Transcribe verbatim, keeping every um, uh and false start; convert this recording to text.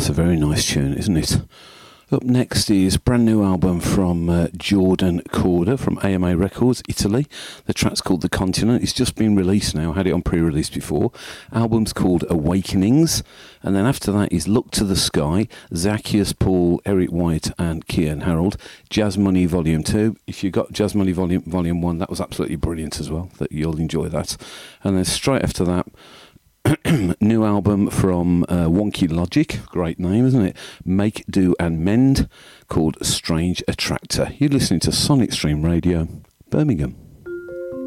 that's a very nice tune, isn't it? Up next is a brand new album from uh, Jordan Corder from A M A Records, Italy. The track's called The Continent. It's just been released now. I had it on pre-release before. Album's called Awakenings. And then after that is Look to the Sky, Zacchaeus Paul, Eric White and Kian Harold. Jazz Money Volume two. If you got Jazz Money Volume Volume one, that was absolutely brilliant as well. That you'll enjoy that. And then straight after that, new album from uh, Wonky Logic, great name, isn't it? Make, Do and Mend, called Strange Attractor. You're listening to Sonic Stream Radio, Birmingham.